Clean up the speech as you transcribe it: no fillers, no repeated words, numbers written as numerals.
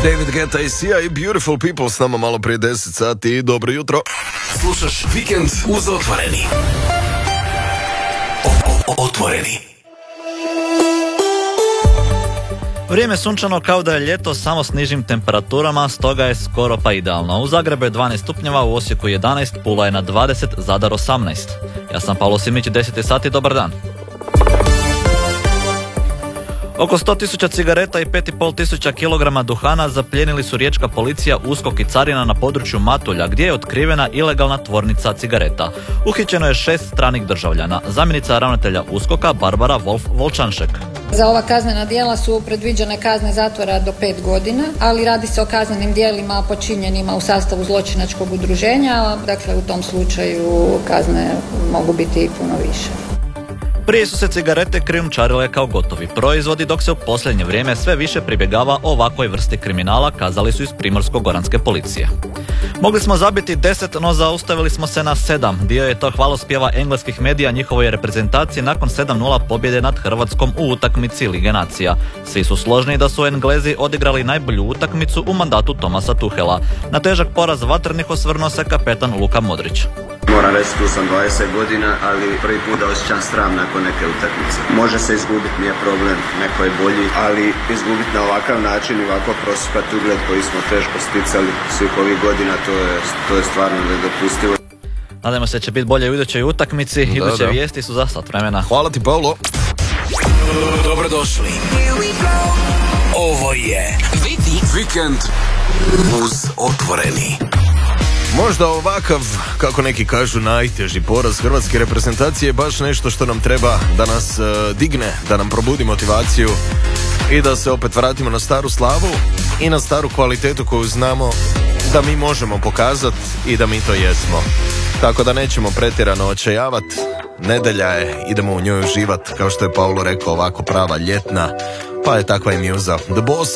David Guetta i Sia i Beautiful People s nama malo prije 10 sati. Dobro jutro. Slušaš Vikend uz Otvoreni. Otvoreni. Vrijeme je sunčano kao da je ljeto, samo s nižim temperaturama, stoga je skoro pa idealno. U Zagrebu je 12 stupnjeva, u Osijeku 11, Pula je na 20, Zadar 18. Ja sam Pavlo Simić, 10 sati, dobar dan. Oko 100.000 cigareta i 5.500 kg duhana zaplijenili su riječka policija, USKOK i carina na području Matulja, gdje je otkrivena ilegalna tvornica cigareta. Uhićeno je 6 stranih državljana. Zamjenica ravnatelja USKOK-a Barbara Wolf-Volčanšek. Za ova kaznena djela su predviđene kazne zatvora do 5 godina, ali radi se o kaznenim djelima počinjenima u sastavu zločinačkog udruženja, dakle u tom slučaju kazne mogu biti i puno više. Prije su se cigarete krijumčarile kao gotovi proizvodi, dok se u posljednje vrijeme sve više pribjegava ovakvoj vrsti kriminala, kazali su iz Primorsko-goranske policije. Mogli smo zabiti 10, no zaustavili smo se na 7. Dio je to hvalospjeva engleskih medija njihovoj reprezentaciji nakon 7-0 pobjede nad Hrvatskom u utakmici Lige nacija. Svi su složni da su Englezi odigrali najbolju utakmicu u mandatu Thomasa Tuchela. Na težak poraz vatrenih osvrnuo se kapetan Luka Modrić. Moram reći, tu sam 20 godina, ali prvi put da osjećam sram nakon neke utakmice. Može se izgubiti, nije problem, neko je bolji, ali izgubiti na ovakav način i ovako prosipati ugled koji smo teško sticali svih ovih godina, to je stvarno nedopustivo. Nadajmo se da će biti bolje u idućoj utakmici, iduće vijesti su za sat vremena. Hvala ti, Pavlo. Dobrodošli. Ovo je Vikend uz Otvoreni. Možda ovakav, kako neki kažu, najteži poraz hrvatske reprezentacije je baš nešto što nam treba da nas digne, da nam probudi motivaciju i da se opet vratimo na staru slavu i na staru kvalitetu koju znamo da mi možemo pokazati i da mi to jesmo. Tako da nećemo pretjerano očajavati. Nedjelja je, idemo u njoj uživati, kao što je Paulo rekao, ovako prava ljetna, pa je takva i muza. The Boss